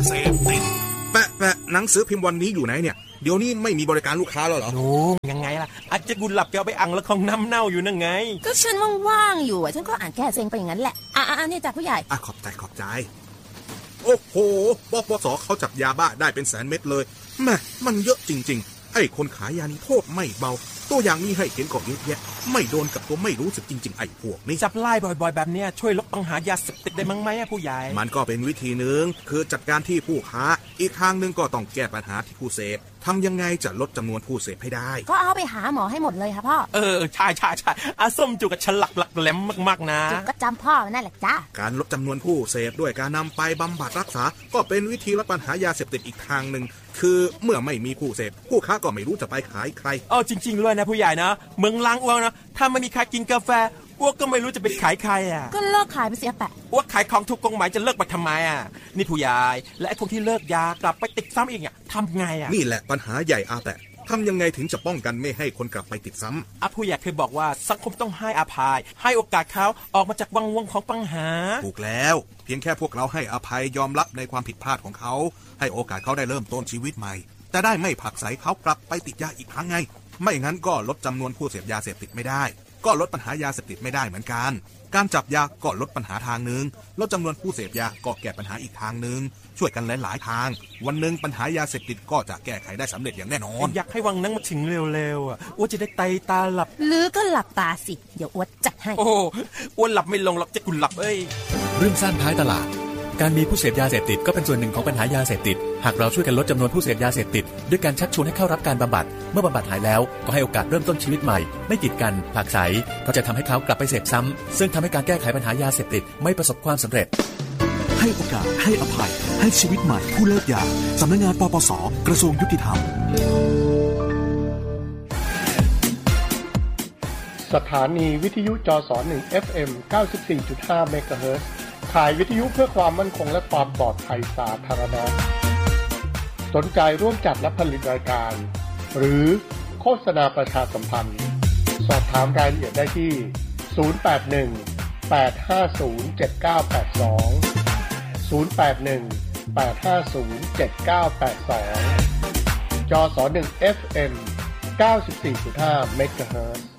เสพติดแปะหนังสือพิมพ์วันนี้อยู่ไหนเนี่ยเดี๋ยวนี้ไม่มีบริการลูกค้าแล้วเหรอโอ้ยังไงล่ะอาจจะกุหลับแกเอาไปอังแล้วของน้ำเน่าอยู่นั่นไงก็ฉันว่างๆอยู่ฉันก็อ่านแก้เซ็งไปอย่างนั้นแหละนี่จ้ะผู้ใหญ่ขอบใจโอ้โหปปสเขาจับยาบ้าได้เป็นแสนเม็ดเลยแม่มันเยอะจริงๆไอ้คนขายยานี่โทษไม่เบาตัวอย่างนี้ให้เห็นก่อนเยอะแยะไม่โดนกับตัวไม่รู้สึกจริงๆไอ้พวกนี้จับไล่บ่อยๆแบบนี้ช่วยลดปัญหายาเสพติดได้มั้งไหมผู้ใหญ่มันก็เป็นวิธีนึงคือจัดการที่ผู้ค้าอีกทางนึงก็ต้องแก้ปัญหาที่ผู้เสพทำยังไงจะลดจำนวนผู้เสพให้ได้ก็เอาไปหาหมอให้หมดเลยค่ะพ่อใช่อาส้มจุกกับฉลักหลักแหลมมากๆนะจุกก็จำพ่อนั่นแหละจ้าการลดจำนวนผู้เสพด้วยการนำไปบำบัดรักษาก็เป็นวิธีลดปัญหายาเสพติดอีกทางนึงคือเมื่อไม่มีผู้เสพผู้ค้าก็ไม่รู้จะไปขายใครจริงๆเลยนะผู้ใหญ่นะเมืองล้างอ้วงนะถ้าไม่มีใครกินกาแฟอ้วกก็ไม่รู้จะไปขายใครก็เลิกขายไปเสียแปะอ้วกขายของถูกกฎหมายจะเลิกไปทำไมนี่ผู้ใหญ่และไอ้พวกที่เลิกยากลับไปติดซ้ำอีกเนี่ยทำไงนี่แหละปัญหาใหญ่แต่ทำยังไงถึงจะป้องกันไม่ให้คนกลับไปติดซ้ำผู้ใหญ่เคยบอกว่าสังคมต้องให้อภัยให้โอกาสเขาออกมาจากวังวนของปัญหาถูกแล้วเพียงแค่พวกเราให้อภัยยอมรับในความผิดพลาดของเขาให้โอกาสเขาได้เริ่มต้นชีวิตใหม่แต่ได้ไม่ผลักไสเขากลับไปติดยาอีกครั้งไงไม่งั้นก็ลดจำนวนผู้เสพยาเสพติดไม่ได้ก็ลดปัญหายาเสพติดไม่ได้เหมือนกันการจับยาก็ลดปัญหาทางนึงลดจำนวนผู้เสพยาก็แก้ปัญหาอีกทางนึงช่วยกันหลายๆทางวันนึงปัญหายาเสพติดก็จะแก้ไขได้สำเร็จอย่างแน่นอนอยากให้วังนั้นมาถึงเร็วๆอ้วนจะได้ไตตาหลับหรือก็หลับตาสิเดี๋ยวอ้วนจัดให้อ้วนหลับไม่ลงหรอกจะกุหลับเรื่องสั้นท้ายตลาดการมีผู้เสพยาเสพติดก็เป็นส่วนหนึ่งของปัญหายาเสพติดหากเราช่วยกันลดจำนวนผู้เสพยาเสพติดด้วยการชักชวนให้เข้ารับการบำบัดเมื่อบำบัดหายแล้วก็ให้โอกาสเริ่มต้นชีวิตใหม่ไม่ติดกันผลักไสก็จะทำให้เขากลับไปเสพซ้ำซึ่งทำให้การแก้ไขปัญหายาเสพติดไม่ประสบความสำเร็จให้โอกาสให้อภัยให้ชีวิตใหม่ผู้เลิกยาสำนักงานปปส.กระทรวงยุติธรรมสถานีวิทยุจส1 FM 94.5 เมกะเฮิรตซ์ขายวิทยุเพื่อความมั่นคงและความปลอดภัยสาธารณะสนใจร่วมจัดและผลิตรายการหรือโฆษณาประชาสัมพันธ์สอบถามรายละเอียดได้ที่081-850-7982 081-850-7982 จส1 FM 94.5 เมกะเฮิรตซ์